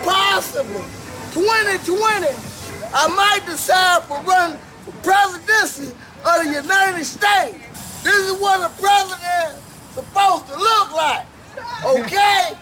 possible 2020, I might decide for running for presidency of the United States. This is what a president is supposed to look like, okay?